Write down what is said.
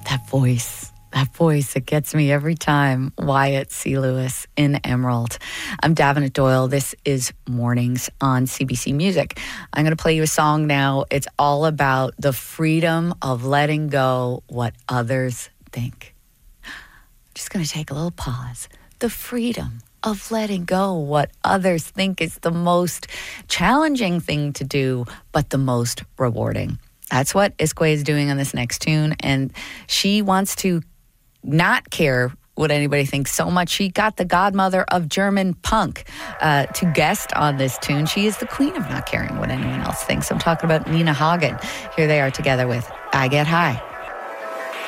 That voice that gets me every time. Wyatt C. Lewis in Emerald. I'm Davenant Doyle. This is Mornings on CBC Music. I'm going to play you a song now. It's all about the freedom of letting go what others think. Just going to take a little pause. The freedom of letting go what others think is the most challenging thing to do, but the most rewarding. That's what Iskway is doing on this next tune, and she wants to not care what anybody thinks so much. She got the godmother of German punk to guest on this tune. She is the queen of not caring what anyone else thinks. I'm talking about Nina Hagen. Here they are together with I Get High.